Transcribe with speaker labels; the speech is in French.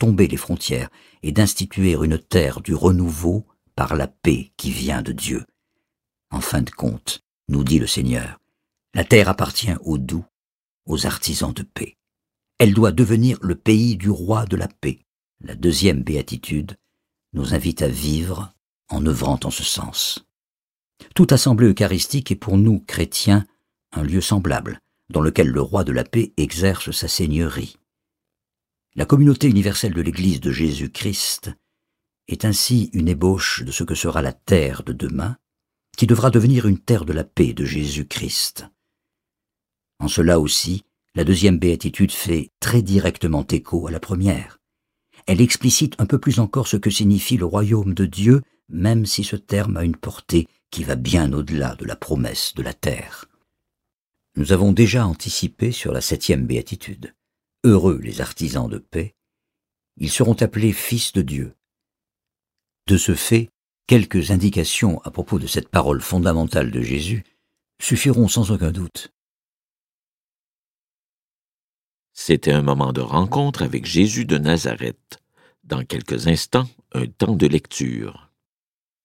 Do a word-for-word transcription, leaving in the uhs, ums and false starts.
Speaker 1: tomber les frontières et d'instituer une terre du renouveau par la paix qui vient de Dieu. En fin de compte, nous dit le Seigneur, la terre appartient aux doux, aux artisans de paix. Elle doit devenir le pays du roi de la paix. La deuxième béatitude nous invite à vivre en œuvrant en ce sens. Toute assemblée eucharistique est pour nous, chrétiens, un lieu semblable, dans lequel le roi de la paix exerce sa seigneurie. La communauté universelle de l'Église de Jésus-Christ est ainsi une ébauche de ce que sera la terre de demain, qui devra devenir une terre de la paix de Jésus-Christ. En cela aussi, la deuxième béatitude fait très directement écho à la première. Elle explicite un peu plus encore ce que signifie le royaume de Dieu, même si ce terme a une portée qui va bien au-delà de la promesse de la terre. Nous avons déjà anticipé sur la septième béatitude. Heureux les artisans de paix, ils seront appelés fils de Dieu. De ce fait, quelques indications à propos de cette parole fondamentale de Jésus suffiront sans aucun doute.
Speaker 2: C'était un moment de rencontre avec Jésus de Nazareth. Dans quelques instants, un temps de lecture.